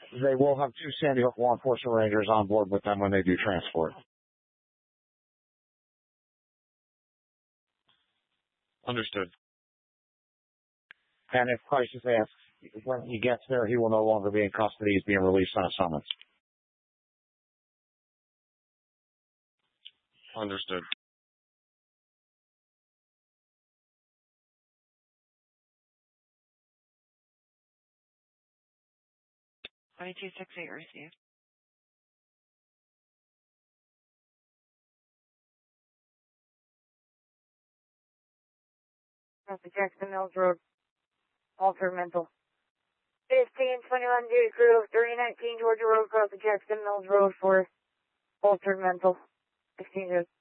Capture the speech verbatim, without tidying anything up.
They will have two Sandy Hook law enforcement rangers on board with them when they do transport. Understood. And if crisis asks, when he gets there, he will no longer be in custody. He's being released on a summons. Understood. twenty-two six eight received. That's the Jackson Mills Road. Altered mental. fifteen twenty-one Duty Crew, three nineteen Georgia Road, across the Jackson Mills Road for altered mental. sixteen